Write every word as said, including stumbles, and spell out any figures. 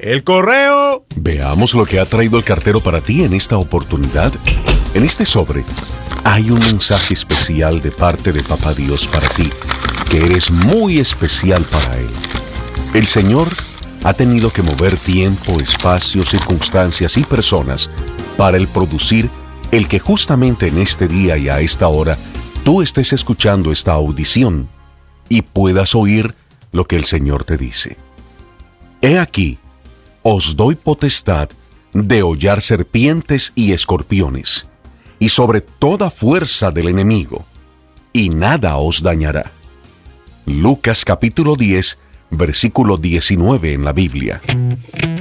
¡El correo! Veamos lo que ha traído el cartero para ti en esta oportunidad. En este sobre hay un mensaje especial de parte de Papá Dios para ti, que eres muy especial para Él. El Señor ha tenido que mover tiempo, espacio, circunstancias y personas para el producir el que justamente en este día y a esta hora tú estés escuchando esta audición y puedas oír lo que el Señor te dice. He aquí, os doy potestad de hollar serpientes y escorpiones, y sobre toda fuerza del enemigo, y nada os dañará. Lucas capítulo diez, versículo diecinueve en la Biblia.